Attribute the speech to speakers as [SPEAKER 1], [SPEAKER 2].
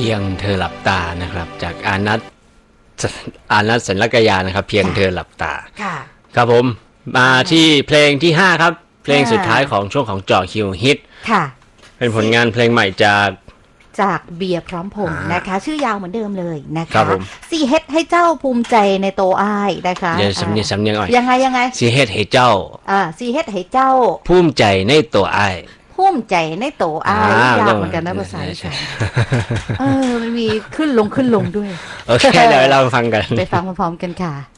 [SPEAKER 1] พียงเธอหลับตานะครับจากอานัทสัญลักยานะครับเพียงเธอหลับตา
[SPEAKER 2] ค่ะ
[SPEAKER 1] ครับผมมาที่เพลงที่5ครับเพลงสุดท้ายของช่วงของเจาะคิวฮิต
[SPEAKER 2] ค่ะ
[SPEAKER 1] เป็นผลงานเพลงใหม่จาก
[SPEAKER 2] เบียร์พร้อมพงษ์นะคะชื่อยาวเหมือนเดิมเลยนะคะ
[SPEAKER 1] ครับผม
[SPEAKER 2] สีเฮ็ดให้เจ้าภูมิใจในโตอ้ายนะคะ
[SPEAKER 1] เดี๋ยวสำเนียงอ่อย
[SPEAKER 2] ยังไง
[SPEAKER 1] สีเฮ็ดให้เจ้า
[SPEAKER 2] สีเฮ็ดให้เจ้า
[SPEAKER 1] ภูมิใจในตัวอ้าย
[SPEAKER 2] ภูมิใจในโตอ้ายยาวเหมือนกันนะภาษาอีสานมันมีขึ้นลงด้วย
[SPEAKER 1] โอเคเดี๋ยวเราฟังกัน
[SPEAKER 2] ไปฟังพร้อมๆกันค่ะ